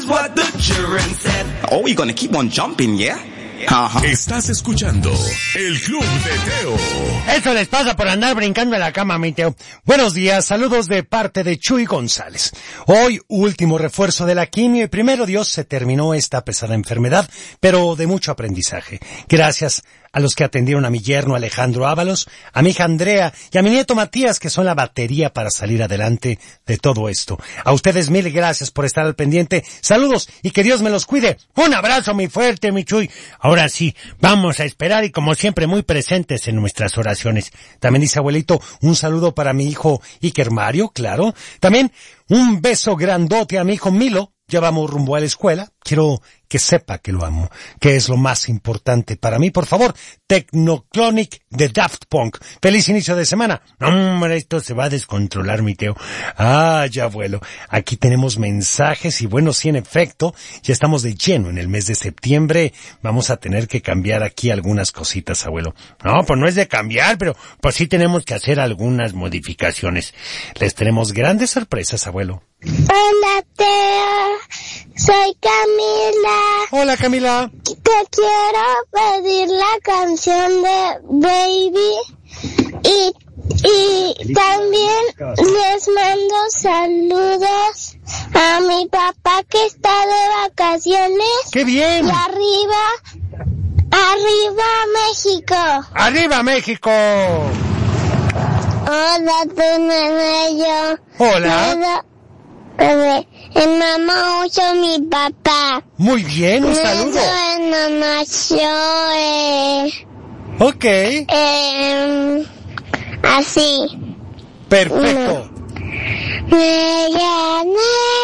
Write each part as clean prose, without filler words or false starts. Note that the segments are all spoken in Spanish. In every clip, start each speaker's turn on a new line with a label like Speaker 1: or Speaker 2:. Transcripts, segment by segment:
Speaker 1: What the children said. Oh, we're gonna keep on jumping, yeah?
Speaker 2: Estás escuchando El Club de Teo.
Speaker 3: Eso les pasa por andar brincando en la cama, mi Teo. Buenos días, saludos de parte de Chuy González. Hoy, último refuerzo de la quimio y primero Dios se terminó esta pesada enfermedad, pero de mucho aprendizaje. Gracias a los que atendieron a mi yerno Alejandro Ábalos, a mi hija Andrea y a mi nieto Matías, que son la batería para salir adelante de todo esto. A ustedes mil gracias por estar al pendiente. Saludos y que Dios me los cuide. Un abrazo muy fuerte, mi Chuy. Ahora sí, vamos a esperar y como siempre muy presentes en nuestras oraciones. También dice abuelito, un saludo para mi hijo Iker Mario, claro. También un beso grandote a mi hijo Milo. Ya vamos rumbo a la escuela. Quiero que sepa que lo amo, que es lo más importante para mí. Por favor, Technoclonic de Daft Punk. Feliz inicio de semana. No, hombre, esto se va a descontrolar, mi Teo. Ya, abuelo. Aquí tenemos mensajes y bueno, sí, en efecto, ya estamos de lleno en el mes de septiembre. Vamos a tener que cambiar aquí algunas cositas, abuelo. No, pues no es de cambiar, pero pues sí tenemos que hacer algunas modificaciones. Les tenemos grandes sorpresas, abuelo.
Speaker 4: Hola, Teo. Soy Camila.
Speaker 3: Hola, Camila.
Speaker 4: Te quiero pedir la canción de Baby y también les mando saludos a mi papá que está de vacaciones.
Speaker 3: ¡Qué bien!
Speaker 4: Y arriba México.
Speaker 3: ¡Arriba México!
Speaker 4: Hola, tu nena y yo.
Speaker 3: Hola.
Speaker 4: En mamá uso mi papá.
Speaker 3: Muy bien, un saludo.
Speaker 4: En mamá yo,
Speaker 3: Ok.
Speaker 4: Así.
Speaker 3: Perfecto.
Speaker 4: Nella,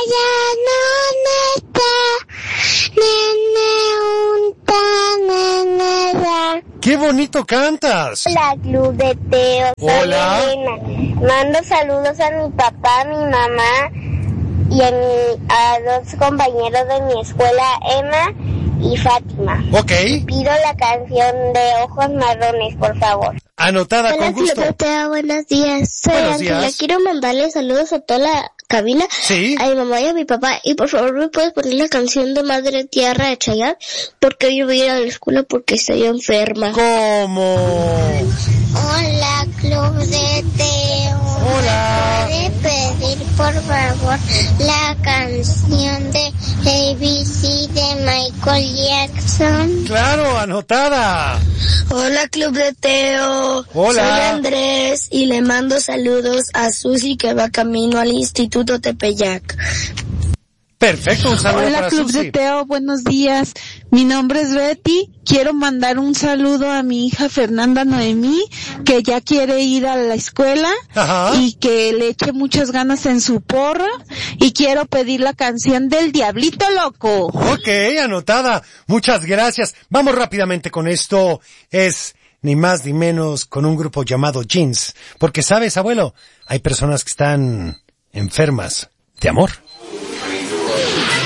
Speaker 3: ¡Qué bonito cantas!
Speaker 4: Hola, Club de Teo.
Speaker 3: Hola.
Speaker 4: Soy Elena. Mando saludos a mi papá, a mi mamá y a dos compañeros de mi escuela, Emma y Fátima.
Speaker 3: Ok.
Speaker 4: Pido la canción de Ojos Marrones, por favor.
Speaker 3: Anotada.
Speaker 4: Hola,
Speaker 3: con gusto.
Speaker 4: Club de Teo, buenos días. Soy
Speaker 3: Buenos
Speaker 4: Ángela.
Speaker 3: días.
Speaker 4: Quiero mandarle saludos a toda la cabina,
Speaker 3: Sí.
Speaker 4: a mi mamá y a mi papá. Y por favor, ¿me puedes poner la canción de Madre Tierra de Chayanne? Porque hoy voy a ir a la escuela porque estoy enferma.
Speaker 3: ¿Cómo?
Speaker 4: Hola, Club de Teo.
Speaker 3: Hola.
Speaker 4: ¿Me puede pedir, por favor, la canción de ABC de Michael Jackson?
Speaker 3: Claro, anotada.
Speaker 5: Hola, Club de Teo.
Speaker 3: Hola.
Speaker 5: Soy Andrés y le mando saludos a Susi que va camino al Instituto Tepeyac.
Speaker 3: Perfecto, un saludo
Speaker 6: Hola,
Speaker 3: para
Speaker 6: Club
Speaker 3: Susi.
Speaker 6: de Teo, buenos días. Mi nombre es Betty. Quiero mandar un saludo a mi hija Fernanda Noemí, que ya quiere ir a la escuela.
Speaker 3: Ajá.
Speaker 6: Y que le eche muchas ganas en su porra. Y quiero pedir la canción del Diablito Loco.
Speaker 3: Ok, anotada. Muchas gracias. Vamos rápidamente con esto. Es ni más ni menos con un grupo llamado Jeans. Porque sabes, abuelo, hay personas que están enfermas de amor.